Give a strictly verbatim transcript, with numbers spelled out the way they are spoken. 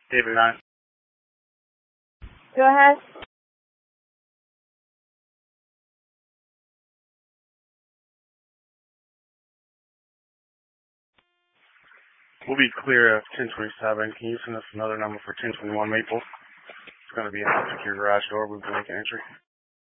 David nine. Go ahead. We'll be clear of ten twenty-seven. Can you send us another number for ten twenty-one Maple? It's going to be an unsecured garage door. We'll be making entry.